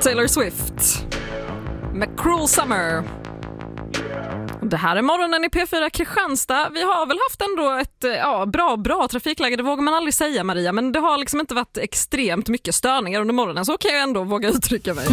Taylor Swift med Cruel Summer. Det här är morgonen i P4 Kristianstad. Vi har väl haft ändå ett bra trafikläge, det vågar man aldrig säga, Maria, men det har liksom inte varit extremt mycket störningar under morgonen, så kan jag ändå våga uttrycka mig.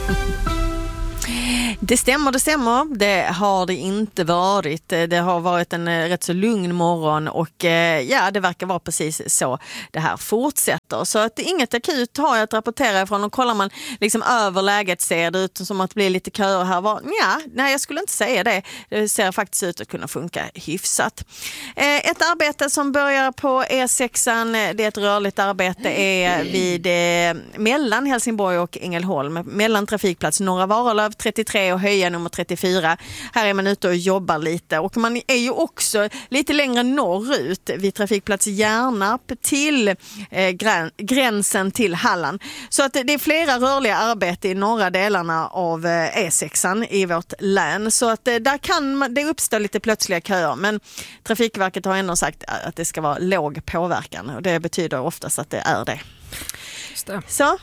Det stämmer. Det har det inte varit. Det har varit en rätt så lugn morgon och det verkar vara precis så det här fortsätter. Så att inget akut har jag att rapportera ifrån, och kollar man liksom över läget ser det ut som att det blir lite köer här. Nej, jag skulle inte säga det. Det ser faktiskt ut att kunna funka hyfsat. Ett arbete som börjar på E6, det är ett rörligt arbete, är vid mellan Helsingborg och Ängelholm, mellan trafikplats Norra Varalöv 33 och Höja nummer 34. Här är man ute och jobbar lite, och man är ju också lite längre norrut vid trafikplats Järnarp till gränsen till Halland. Så att det är flera rörliga arbeten i norra delarna av E6 i vårt län. Så att där kan det uppstå lite plötsliga köer, men Trafikverket har ändå sagt att det ska vara låg påverkan, och det betyder oftast att det är det. Just det. Så,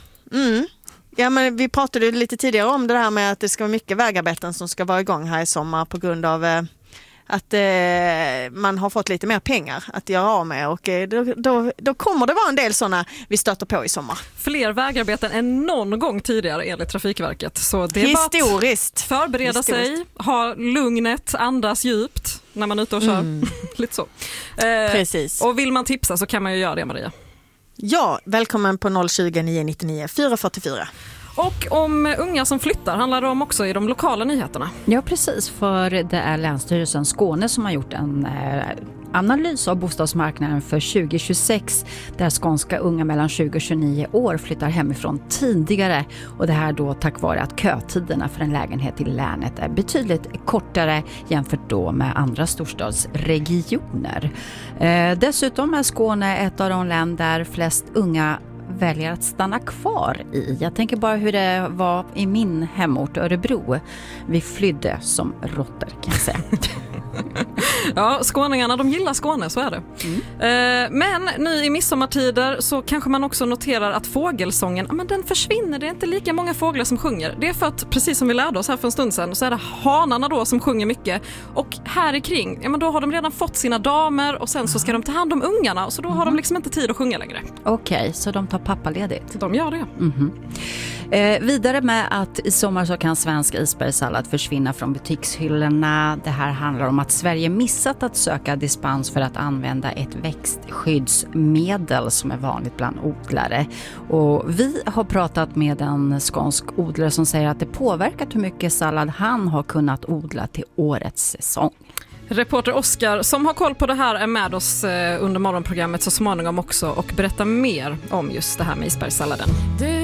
Ja, men vi pratade lite tidigare om det här med att det ska vara mycket vägarbeten som ska vara igång här i sommar på grund av att man har fått lite mer pengar att göra av med, och då kommer det vara en del sådana vi stöter på i sommar. Fler vägarbeten än någon gång tidigare enligt Trafikverket. Så det är historiskt. Bara att förbereda sig, ha lugnet, andas djupt när man är ute och kör. Lite så. Precis. Och vill man tipsa så kan man ju göra det, Maria. Ja, välkommen på 020 999 444. Och om unga som flyttar handlar det om också i de lokala nyheterna. Ja, precis, för det är Länsstyrelsen Skåne som har gjort en analys av bostadsmarknaden för 2026, där skånska unga mellan 20 och 29 år flyttar hemifrån tidigare, och det här då tack vare att kötiderna för en lägenhet i länet är betydligt kortare jämfört då med andra storstadsregioner. Dessutom är Skåne ett av de länder där flest unga väljer att stanna kvar i. Jag tänker bara hur det var i min hemort Örebro. Vi flydde som råttor, kan jag säga. Ja, skåningarna, de gillar Skåne, så är det. Men nu i midsommartider så kanske man också noterar att fågelsången, men den försvinner. Det är inte lika många fåglar som sjunger. Det är för att, precis som vi lärde oss här för en stund sedan, så är det hanarna då som sjunger mycket. Och här i kring, men då har de redan fått sina damer, och sen så ska de ta hand om ungarna, och så då har de liksom inte tid att sjunga längre. Okej, så de tar pappaledigt? De gör det. Vidare med att i sommar så kan svensk isbergssallad försvinna från butikshyllorna. Det här handlar om att Sverige missat att söka dispens för att använda ett växtskyddsmedel som är vanligt bland odlare. Och vi har pratat med en skånsk odlare som säger att det påverkat hur mycket sallad han har kunnat odla till årets säsong. Reporter Oskar, som har koll på det här, är med oss under morgonprogrammet så småningom också och berättar mer om just det här med isbergssalladen.